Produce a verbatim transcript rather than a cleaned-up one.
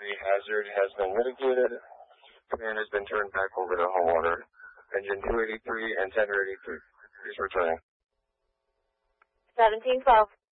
The hazard has been mitigated. Command has been turned back over to home water. Engine two eighty-three and tender eighty-three. Please return. seventeen twelve.